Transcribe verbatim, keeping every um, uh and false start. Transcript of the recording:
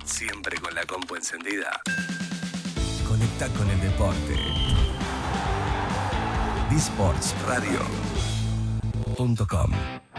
Siempre con la compu encendida. Conecta con el deporte. disports radio punto com